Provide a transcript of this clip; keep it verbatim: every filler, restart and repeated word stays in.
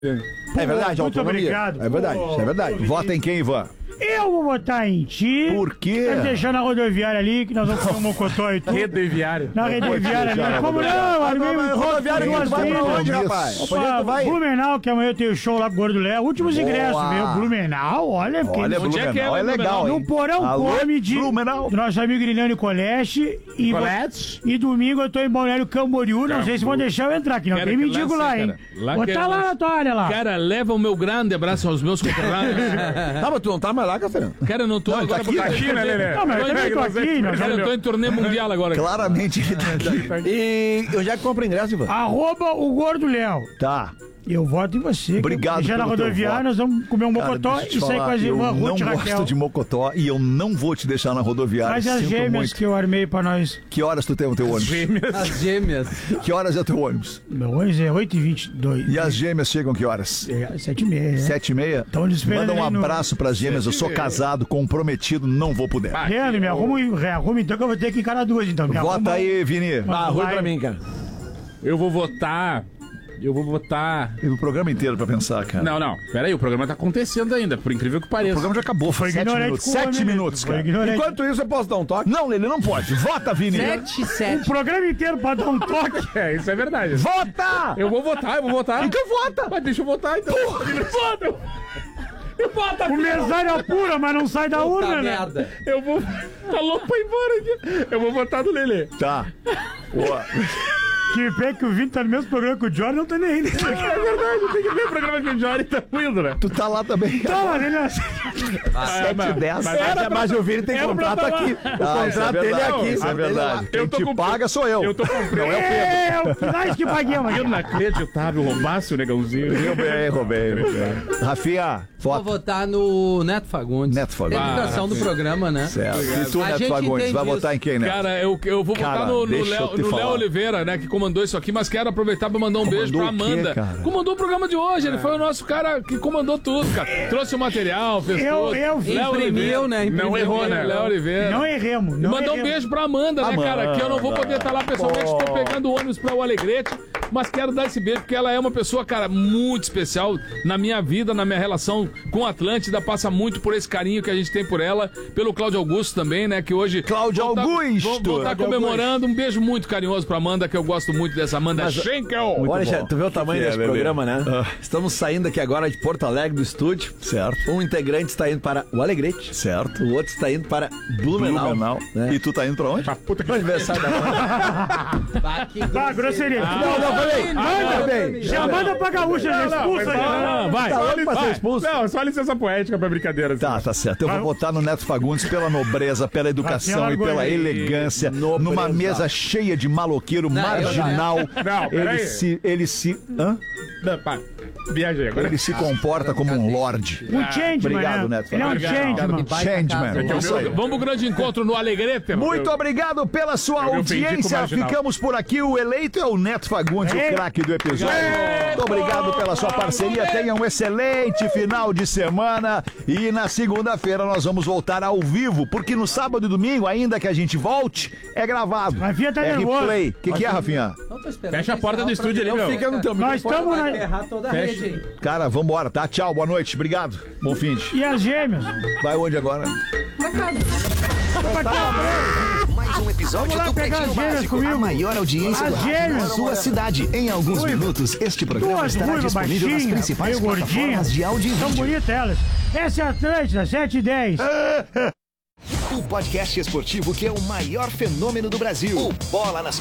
É verdade, muito autonomia. obrigado. É verdade, Pô, isso é verdade. Vota em quem, Ivan? Eu vou votar em ti. Por quê? Quero deixar na rodoviária ali, que nós vamos comer um mocotó e tudo. Rodoviária. Na rodoviária ali. deixar na Como não? Armei um encontro rodoviária, com tu duas vai pra filhas. onde, rapaz? Pra onde tu vai? Blumenau, que amanhã eu tenho show lá com o Gordo Léo. Últimos Boa. ingressos, meu. Blumenau, olha. fiquei- Olha, Onde é que é Blumenau o é legal, No hein? Porão Alô, Comedy, Blumenau. do nosso amigo Grilhane Coleste. E, Colete? e domingo eu tô em Balneário Camboriú. Não sei se vão deixar eu entrar, que não Quero tem que mendigo lá lá, sim, hein? cara. Lá Vou que tá é lá lá. na tua área lá. Cara, leva o meu grande abraço aos meus conterrâneos. Tá, mas tu não tá mais lá, Catarina? Cara, eu não tô Não, agora tá aqui, pra- tá aqui, né, Lelê? Não, mas eu Tô também em- tô aqui, nós Cara, eu tô em turnê mundial agora. Claramente ele tá aqui. E onde é que compra ingresso, Ivan? Arroba o Gordo Léo. Tá. Eu voto em você. Obrigado Deixar na pelo teu rodoviária, voto. nós vamos comer um Cara, mocotó deixa eu te e sair falar, com as irmãs eu Ruth e não Raquel. gosto de mocotó e eu não vou te deixar na rodoviária. Mas as Sinto gêmeas muito. que eu armei pra nós. Que horas tu tem o teu ônibus? As gêmeas. Que horas é o teu ônibus? Meu ônibus é oito e vinte e dois. E as gêmeas chegam que horas? É, sete e meia. Sete e meia? Tão nos esperando Manda um aí no- abraço pras gêmeas. Eu sou casado, comprometido, não vou poder. Leandro, me arruma, me arruma então que eu vou ter que encarar duas, então. Me arruma- Vota aí, Vini. Ah, ruim pra mim, cara. Eu vou votar. Eu vou votar. Teve o programa inteiro pra pensar, cara. Não, não. Pera aí, o programa tá acontecendo ainda, por incrível que O pareça. programa já acabou, foi sete ignorante minutos. com o Sete homem, minutos, foi cara. ignorante. Enquanto isso, eu posso dar um toque? Não, ele não pode. Vota, Vini. Sete, O sete. programa inteiro pra dar um toque. É, isso é verdade. Vota! Eu vou votar, eu vou votar. Então vota! Mas deixa eu votar, então. Vota! Eu- Eu voto O mesário apura, mas não sai da urna, Puta né? merda. Eu vou... Tá louco pra ir embora aqui. Eu vou votar no Lelê. Tá. Boa. Que pé que o Vini tá no mesmo programa que o Jorge, não tá nem aí. né? É verdade, tem que ver o programa que o Johnny tá indo, né? Tu tá lá também. Tá, mas ele é assim. sete e dez. Mas, mas o Vini tem contrato aqui. Ah, isso é verdade. Isso é verdade. Quem Eu tô te com- paga sou eu. Eu tô com Não é o Pedro. É, nós que paguemos. Eu não acreditável, roubasse o negãozinho. Eu bem, roubei. Rafinha, Vou vota. votar no Neto Fagundes. Neto Fagundes. Educação do programa, né? Certo. E tu, A Neto gente Fagundes, entende vai isso. votar em quem, Neto? Cara, eu, eu vou Cara, votar no, no deixa eu Léo te no falar. Léo Oliveira, né, que comandou isso aqui, mas quero aproveitar pra mandar um beijo pra Comandou o quê, Amanda. cara? Comandou o programa de hoje, ele foi o nosso cara que comandou tudo, cara. Trouxe o material, fez Eu- tudo. eu vi. Léo Imprimiu, Oliveira. né? Imprimiu. Não errou, né? Léo Oliveira. Não erremos. E Não mandar um erremos. beijo pra Amanda, né, cara? Que eu não vou poder estar lá pessoalmente, Pô. estou pegando o ônibus pra o Alegrete, mas quero dar esse beijo porque ela é uma pessoa, cara, muito especial na minha vida, na minha relação com a Atlântida, passa muito por esse carinho que a gente tem por ela, pelo Cláudio Augusto também, né, que hoje... Cláudio vou tá- Augusto. Vou, vou tá Cláudio comemorando, um beijo muito carinhoso pra Amanda, que eu gosto muito dessa Amanda Schenkel. Olha, bom. já, tu vê o tamanho que é, desse bebê? programa, né? Ah. Estamos saindo aqui agora de Porto Alegre do estúdio. Certo. Um integrante está indo para o Alegrete. Certo. O outro está indo para Blumenau. Blumenau. Né? E tu tá indo pra onde? Pro aniversário da mãe. Bah, que Tá, grosseria. Não, não, peraí. Manda, bem. já manda pra gaúcha, já expulsa. já. vai. Tá louco pra ser vai. expulso? Não, só licença poética pra brincadeira. assim. Tá, tá certo. Eu vou votar no Neto Fagundes pela nobreza, pela educação Rafinha e pela largou ele. elegância. Nobreza. Numa mesa cheia de maloqueiro Não, marginal. Não, ele peraí. se. Ele se. Hã? Não, para. Viajei agora. Ele se comporta como um lorde. Um changeman, Obrigado, né? Neto. Ele é um Obrigado. changeman. Baita Changeman. casa. Isso aí. Vamos pro grande encontro no Alegrete. Muito Eu- obrigado pela sua Eu me ofendi com o audiência. marginal. Ficamos por aqui. O eleito é o Neto Fagundes, Ei. o craque do episódio. Muito obrigado pela sua parceria. Tenha um excelente final de semana. E na segunda-feira nós vamos voltar ao vivo, porque no sábado e domingo, ainda que a gente volte, é gravado. Rafinha tá é nervoso. replay. O que, que é, Rafinha? Não tô esperando Fecha a esse porta do sinal estúdio pra ali, mim. meu. Fica no teu Nós estamos Vai na... ferrar toda a Fecha. rede, hein? Cara, vambora, tá? Tchau, boa noite. Obrigado. Bom fim de. E as gêmeas? Vai onde agora? Mais um episódio Vamos lá do pegar Pretinho as gêmeas Básico. comigo. A maior audiência As do rádio gêmeas. na sua cidade. Em alguns minutos, este programa Duas estará ruivas disponível nas baixinhas, principais meio gordinhas. plataformas de áudio e São vídeo. bonitas elas. Essa é a Atlântida, sete e dez. O podcast esportivo que é o maior fenômeno do Brasil. O Bola nas